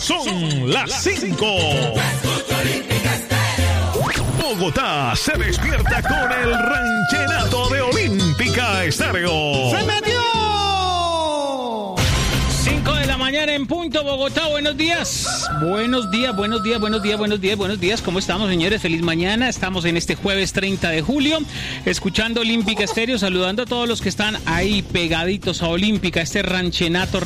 Son las 5. Bogotá se despierta con el ranchenato de Olímpica Estéreo. ¡Se metió! 5 de la mañana en punto, Bogotá, buenos días. Buenos días. ¿Cómo estamos, señores? Feliz mañana. Estamos en este jueves 30 de julio, escuchando Olímpica Estéreo, saludando a todos los que están ahí pegaditos a Olímpica, este ranchenato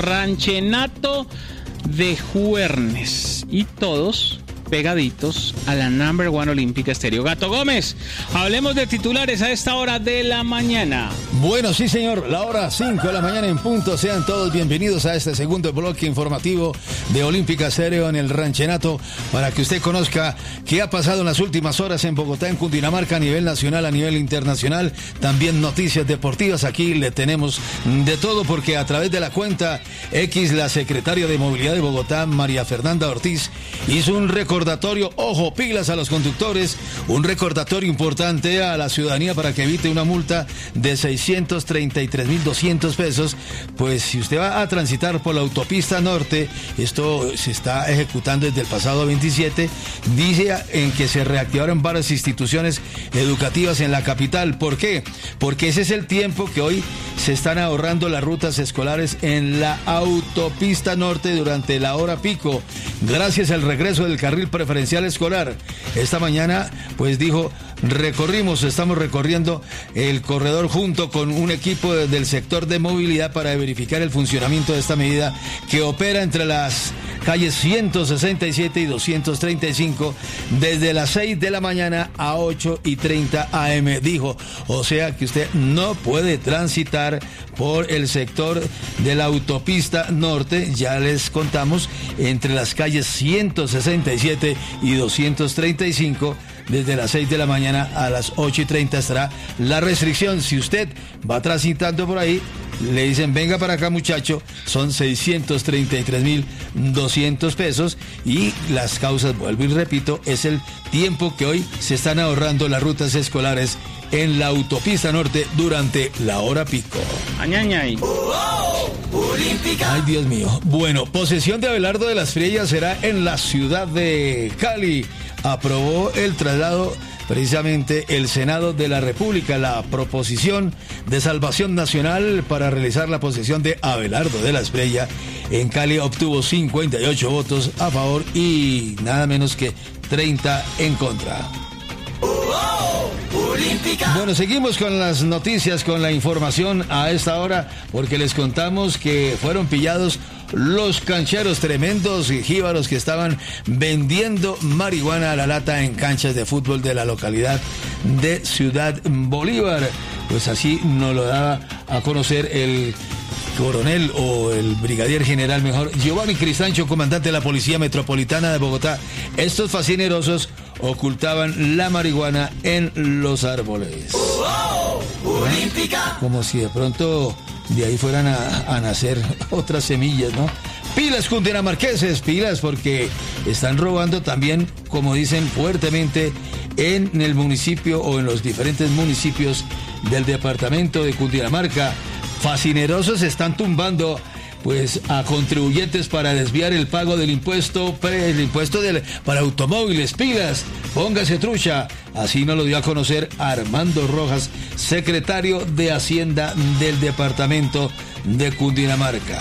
de jueves. Y todos pegaditos a la number one Olímpica Estéreo. Gato Gómez, hablemos de titulares a esta hora de la mañana. Bueno, sí, señor, la hora 5 de la mañana en punto. Sean todos bienvenidos a este segundo bloque informativo de Olímpica Estéreo en el ranchenato, para que usted conozca qué ha pasado en las últimas horas en Bogotá, en Cundinamarca, a nivel nacional, a nivel internacional. También noticias deportivas. Aquí le tenemos de todo, porque a través de la cuenta X, la secretaria de Movilidad de Bogotá, María Fernanda Ortiz, hizo un recordatorio, ojo, pilas a los conductores, un recordatorio importante a la ciudadanía para que evite una multa de 633.200 pesos. Pues si usted va a transitar por la autopista norte, esto se está ejecutando desde el pasado 27, dice en que se reactivaron varias instituciones educativas en la capital. ¿Por qué? Porque ese es el tiempo que hoy se están ahorrando las rutas escolares en la autopista norte durante la hora pico, gracias al regreso del carril preferencial escolar. Esta mañana, pues dijo, estamos recorriendo el corredor junto con un equipo del sector de movilidad para verificar el funcionamiento de esta medida, que opera entre las calles 167 y 235 desde las 6 de la mañana a 8:30 AM, dijo. O sea que usted no puede transitar por el sector de la autopista norte, ya les contamos, entre las calles 167 y 235, desde las 6 de la mañana a las 8:30 estará la restricción. Si usted va transitando por ahí, le dicen, venga para acá, muchacho, son 633.200 pesos, y las causas, vuelvo y repito, es el tiempo que hoy se están ahorrando las rutas escolares en la autopista norte durante la hora pico. Añañay. Ay, Dios mío. Bueno, posesión de Abelardo de las Friellas será en la ciudad de Cali. Aprobó el traslado precisamente el Senado de la República, la proposición de salvación nacional para realizar la posesión de Abelardo de las Friellas en Cali. Obtuvo 58 votos a favor y nada menos que 30 en contra. Bueno, seguimos con las noticias, con la información a esta hora, porque les contamos que fueron pillados los cancheros, tremendos jíbaros que estaban vendiendo marihuana a la lata en canchas de fútbol de la localidad de Ciudad Bolívar. Pues así nos lo daba a conocer el coronel, o el brigadier general mejor, Giovanni Cristancho, comandante de la Policía Metropolitana de Bogotá. Estos fascinerosos ocultaban la marihuana en los árboles. Como si de pronto de ahí fueran a nacer otras semillas, ¿no? Pilas, cundinamarqueses, pilas, porque están robando también, como dicen, fuertemente en el municipio o en los diferentes municipios del departamento de Cundinamarca. Fascinerosos están tumbando pues a contribuyentes para desviar el pago del impuesto para automóviles. Pilas, póngase trucha. Así nos lo dio a conocer Armando Rojas, secretario de Hacienda del departamento de Cundinamarca.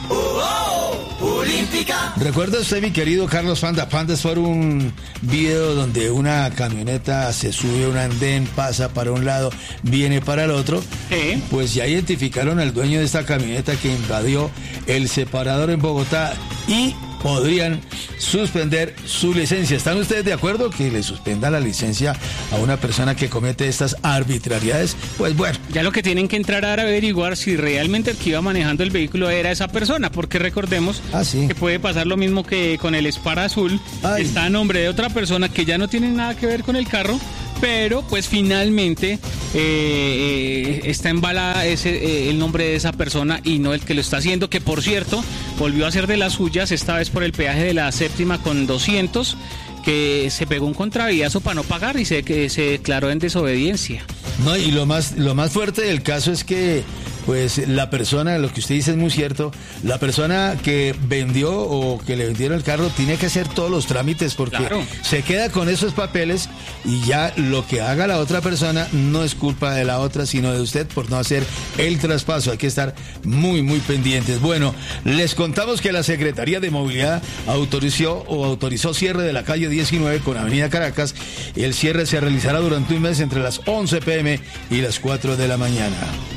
Olímpica. ¿Recuerda usted, mi querido Carlos Panda? Es por un video donde una camioneta se sube a un andén, pasa para un lado, viene para el otro. Pues ya identificaron al dueño de esta camioneta que invadió el separador en Bogotá y podrían suspender su licencia. ¿Están ustedes de acuerdo que le suspenda la licencia a una persona que comete estas arbitrariedades? Pues bueno. Ya lo que tienen que entrar a averiguar si realmente el que iba manejando el vehículo era esa persona, porque recordemos que puede pasar lo mismo que con el Spara azul. Está a nombre de otra persona que ya no tiene nada que ver con el carro, pero pues finalmente está embalada el nombre de esa persona y no el que lo está haciendo, que por cierto volvió a hacer de las suyas, esta vez por el peaje de la séptima con 200, que se pegó un contraviazo para no pagar y se declaró en desobediencia. No, y lo más fuerte del caso es que pues la persona, lo que usted dice es muy cierto, la persona que vendió o que le vendieron el carro tiene que hacer todos los trámites porque claro, se queda con esos papeles y ya lo que haga la otra persona no es culpa de la otra, sino de usted por no hacer el traspaso. Hay que estar muy, muy pendientes. Bueno, les contamos que la Secretaría de Movilidad autorizó cierre de la calle 19 con Avenida Caracas. El cierre se realizará durante un mes entre las 11 p.m. y las 4 de la mañana.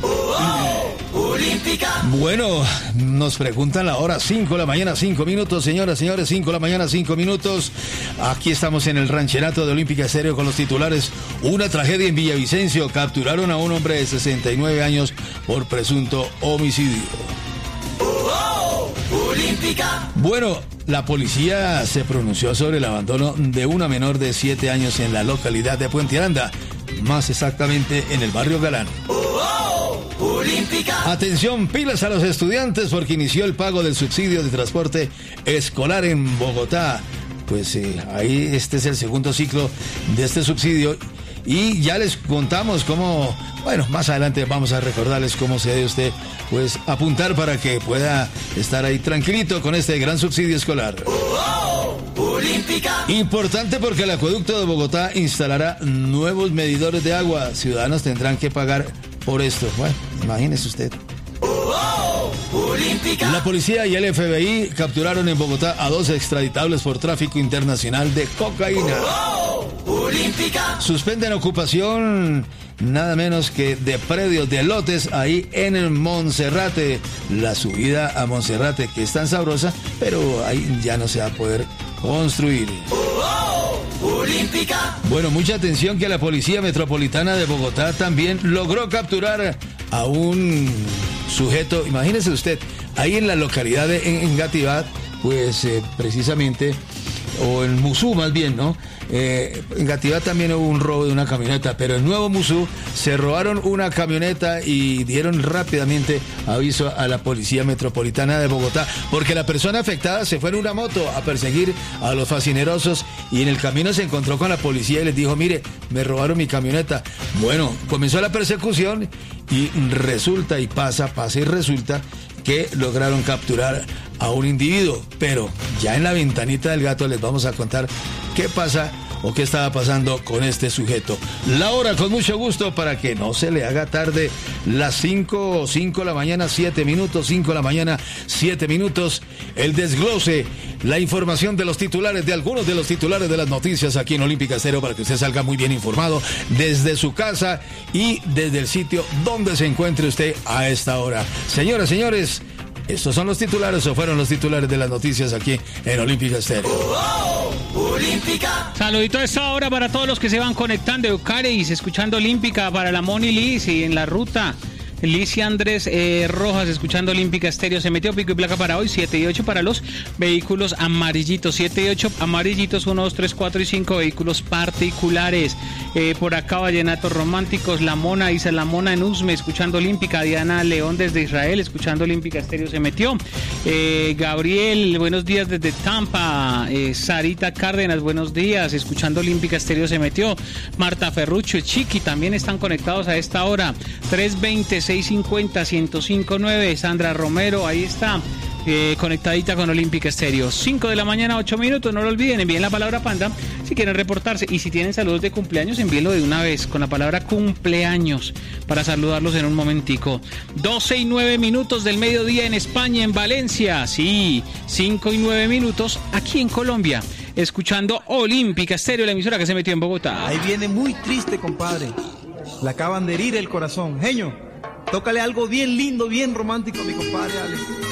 Bueno, nos preguntan la hora, 5 de la mañana, 5 minutos, señoras, señores, 5 de la mañana, 5 minutos. Aquí estamos en el rancherato de Olímpica Estéreo con los titulares. Una tragedia en Villavicencio, capturaron a un hombre de 69 años por presunto homicidio. Bueno, la policía se pronunció sobre el abandono de una menor de 7 años en la localidad de Puente Aranda, más exactamente en el barrio Galán. Atención, pilas a los estudiantes porque inició el pago del subsidio de transporte escolar en Bogotá. Pues ahí este es el segundo ciclo de este subsidio y ya les contamos cómo, bueno, más adelante vamos a recordarles cómo se debe usted pues apuntar para que pueda estar ahí tranquilito con este gran subsidio escolar. Importante porque el acueducto de Bogotá instalará nuevos medidores de agua. Ciudadanos tendrán que pagar por esto. Bueno, imagínese usted. La policía y el FBI capturaron en Bogotá a 2 extraditables por tráfico internacional de cocaína. Suspenden ocupación nada menos que de predios de lotes ahí en el Monserrate. La subida a Monserrate que es tan sabrosa, pero ahí ya no se va a poder construir. Bueno, mucha atención que la Policía Metropolitana de Bogotá también logró capturar a un sujeto, imagínese usted, ahí en la localidad de Engativá, pues precisamente, o en Musú más bien, ¿no? En Gativá también hubo un robo de una camioneta, pero en Nuevo Musú se robaron una camioneta y dieron rápidamente aviso a la Policía Metropolitana de Bogotá, porque la persona afectada se fue en una moto a perseguir a los fascinerosos y en el camino se encontró con la policía y les dijo, mire, me robaron mi camioneta. Bueno, comenzó la persecución y resulta y pasa y resulta que lograron capturar a un individuo, pero ya en la ventanita del gato les vamos a contar qué pasa o qué estaba pasando con este sujeto. La hora con mucho gusto para que no se le haga tarde, las 5 de la mañana, 7 minutos, 5 de la mañana, 7 minutos, el desglose, la información de los titulares, de algunos de los titulares de las noticias aquí en Olímpica Estéreo para que usted salga muy bien informado desde su casa y desde el sitio donde se encuentre usted a esta hora. Señoras, señores, estos son los titulares o fueron los titulares de las noticias aquí en Olímpica Estéreo. Saludito a esta hora para todos los que se van conectando de Ocareis, escuchando Olímpica, para la Moni Liz y en la ruta. Lizy Andrés Rojas, escuchando Olímpica Estéreo. Se metió pico y placa para hoy, 7 y 8 para los vehículos amarillitos. 7 y 8 amarillitos, 1, 2, 3, 4 y 5 vehículos particulares. Por acá, Vallenatos Románticos, La Mona, dice La Mona en Usme, escuchando Olímpica. Diana León desde Israel, escuchando Olímpica Estéreo, se metió. Gabriel, buenos días desde Tampa. Sarita Cárdenas, buenos días, escuchando Olímpica Estéreo, se metió. Marta Ferrucho, Chiqui, también están conectados a esta hora. 320-650-1059, Sandra Romero, ahí está, conectadita con Olímpica Estéreo. 5 de la mañana, 8 minutos, no lo olviden, envíen la palabra Panda si quieren reportarse, y si tienen saludos de cumpleaños, envíenlo de una vez, con la palabra cumpleaños, para saludarlos en un momentico. 12 y 9 minutos del mediodía en España, en Valencia, sí, 5 y 9 minutos aquí en Colombia, escuchando Olímpica Estéreo, la emisora que se metió en Bogotá. Ahí viene muy triste, compadre. Le acaban de herir el corazón. Genio, tócale algo bien lindo, bien romántico a mi compadre Alex.